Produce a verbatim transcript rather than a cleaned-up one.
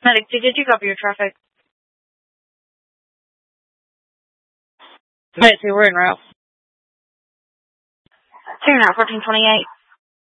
Medic, did you copy your traffic? Medic, we're in route. Two now, fourteen twenty-eight.